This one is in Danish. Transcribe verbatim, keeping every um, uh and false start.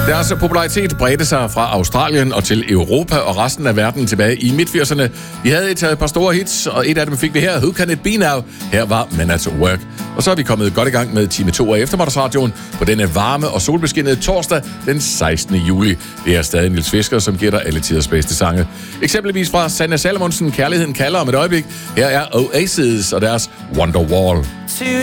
Deres popularitet bredte sig fra Australien og til Europa og resten af verden tilbage i midt-firserne. De havde et par store hits, og et af dem fik vi her, Who Can It Be Now? Her var Men at Work. Og så er vi kommet godt i gang med time to af Eftermiddagsradioen på denne varme og solbeskinnede torsdag den sekstende juli. Det er stadig Niels Fisker, som giver dig alle tiders bedste sange. Eksempelvis fra Sanne Salomonsen, Kærligheden kalder om et øjeblik. Her er Oasis og deres Wonderwall.